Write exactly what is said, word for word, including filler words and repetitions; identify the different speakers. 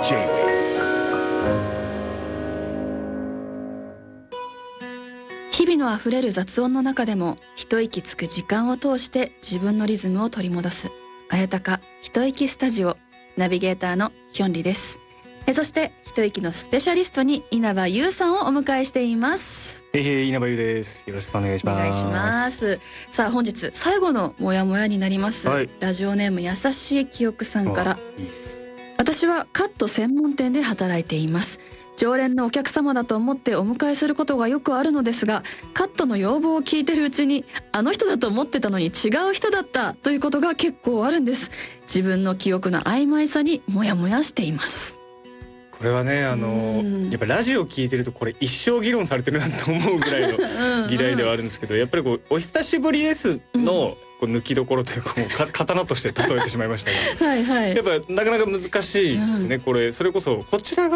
Speaker 1: 日々のあふれる雑音の中でも一息つく時間を通して自分のリズムを取り戻すあやたか一息スタジオ、ナビゲーターのヒョンリです。えそして一息のスペシャリストに稲葉優さんをお迎えしています。
Speaker 2: えー、稲葉優です。よろしくお願いします。
Speaker 1: お願いします。さあ本日最後のモヤモヤになります、はい、ラジオネーム優しい記憶さんから。私はカット専門店で働いています。常連のお客様だと思ってお迎えすることがよくあるのですが、カットの要望を聞いてるうちにあの人だと思ってたのに違う人だったということが結構あるんです。自分の記憶の曖昧さにモヤモヤしています。
Speaker 2: これはね、あのやっぱラジオ聞いてるとこれ一生議論されてるなと思うぐらいの議題ではあるんですけど、やっぱりこうお久しぶりですのこう抜きどころというか、もうか刀として例えてしまいましたがはい、はい、やっぱなかなか難しいですね、うん、これそれこそこちらが